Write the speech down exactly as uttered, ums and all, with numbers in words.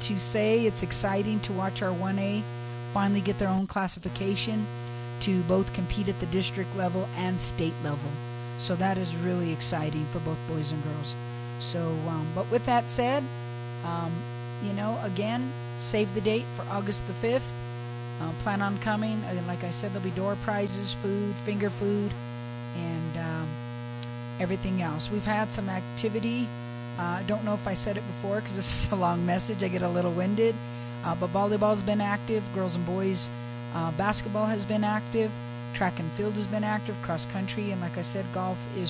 to say it's exciting to watch our one A finally get their own classification to both compete at the district level and state level. So that is really exciting for both boys and girls. So, um, but with that said, um, you know, again, save the date for August the fifth. Uh, plan on coming. Uh, like I said, there'll be door prizes, food, finger food, and um, everything else. We've had some activity. I uh, don't know if I said it before because this is a long message. I get a little winded. Uh, but volleyball's been active. Girls and boys uh, basketball has been active. Track and field has been active. Cross country. And like I said, golf is